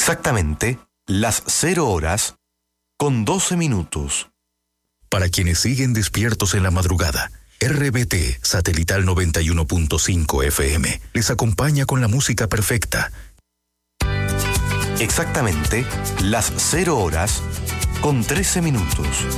Exactamente las 0 horas con 12 minutos. Para quienes siguen despiertos en la madrugada, RBT Satelital 91.5 FM les acompaña con la música perfecta. Exactamente las 0 horas con 13 minutos.